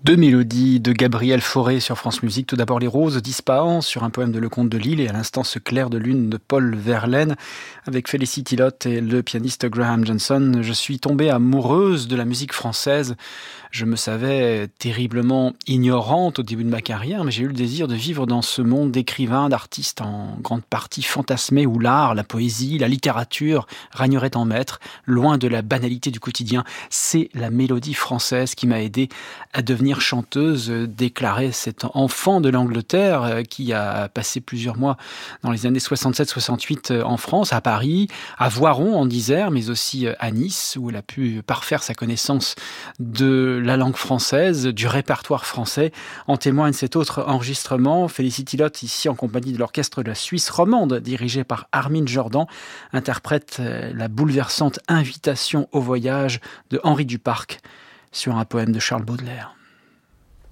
Deux mélodies de Gabriel Fauré sur France Musique. Tout d'abord Les Roses d'Ispahan sur un poème de Lecomte de Lille et à l'instant Ce clair de lune de Paul Verlaine avec Felicity Lott et le pianiste Graham Johnson. Je suis tombée amoureuse de la musique française. Je me savais terriblement ignorante au début de ma carrière, mais j'ai eu le désir de vivre dans ce monde d'écrivains, d'artistes en grande partie fantasmés où l'art, la poésie, la littérature régneraient en maître, loin de la banalité du quotidien. C'est la mélodie française qui m'a aidé à devenir chanteuse, déclarait cet enfant de l'Angleterre qui a passé plusieurs mois dans les années 67-68 en France, à Paris, à Voiron en Isère, mais aussi à Nice, où elle a pu parfaire sa connaissance de la langue française, du répertoire français. En témoigne cet autre enregistrement, Felicity Lott, ici en compagnie de l'orchestre de la Suisse romande, dirigé par Armin Jordan, interprète la bouleversante Invitation au voyage de Henri Duparc sur un poème de Charles Baudelaire.